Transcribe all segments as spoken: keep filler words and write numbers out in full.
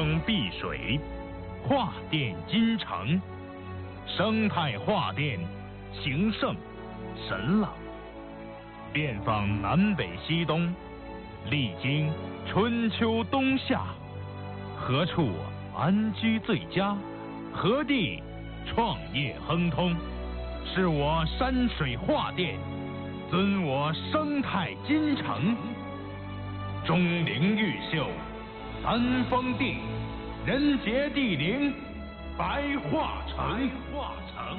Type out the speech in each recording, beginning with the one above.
风碧水，画殿金城，生态画殿，形胜神朗。遍访南北西东，历经春秋冬夏，何处安居最佳？何地创业亨通？是我山水画殿，尊我生态金城。钟灵毓秀，三峰地，人杰地灵，白化城。化城。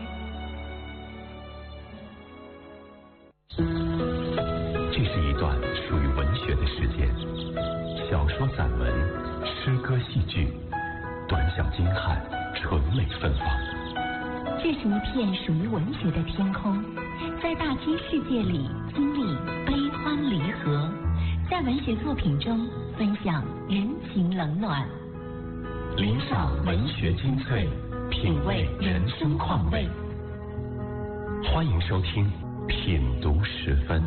这是一段属于文学的时间，小说、散文、诗歌、戏剧，短小精悍，纯美芬芳。 这是一片属于文学的天空，在大千世界里经历悲欢离合，在文学作品中分享人情冷暖， 聆赏文学精粹，品味人生况味。欢迎收听品读十分。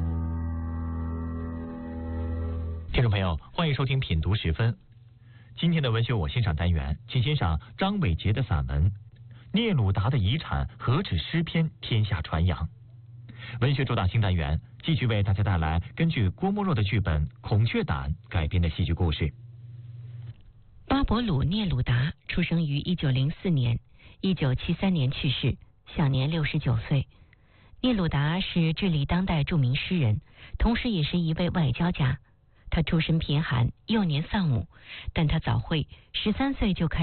听众朋友，欢迎收听品读十分。今天的文学我欣赏单元，请欣赏张伟杰的散文《聂鲁达的遗产何止诗篇天下传扬》。文学主打新单元继续为大家带来根据郭沫若的剧本《孔雀胆》改编的戏剧故事。 巴勃鲁·聂鲁达出生于一九零四年，一九七三年去世，享年六十九岁。聂鲁达是智利当代著名诗人，同时也是一位外交家。他出身贫寒，幼年丧母，但他早慧，十三岁就开